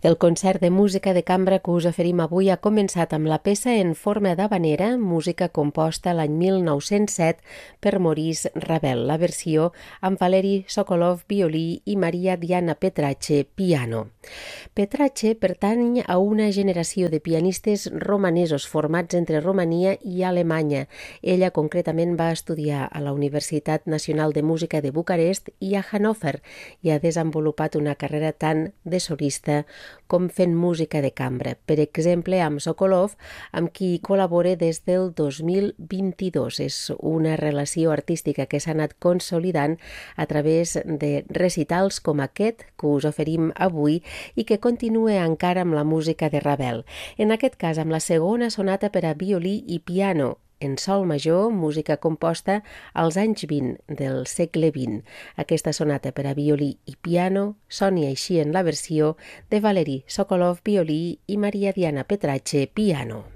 El concert de música de cambra que us oferim avui ha començat amb la peça en forma d'havanera, música composta l'any 1907 per Maurice Ravel, la versió amb Valeri Sokolov, violí, i Maria Diana Petrache, piano. Petrache pertany a una generació de pianistes romanesos formats entre Romania i Alemanya. Ella concretament va estudiar a la Universitat Nacional de Música de Bucarest i a Hannover i ha desenvolupat una carrera tant de solista com fent música de cambra, per exemple amb Sokolov, amb qui col·labora des del 2022. És una relació artística que s'ha anat consolidant a través de recitals com aquest que us oferim avui i que continua encara amb la música de Ravel. En aquest cas amb la segona sonata per a violí i piano, en sol major, música composta als anys 20 del segle XX. Aquesta sonata per a violí i piano soni així en la versió de Valeri Sokolov, violí, i Maria Diana Petrache, piano.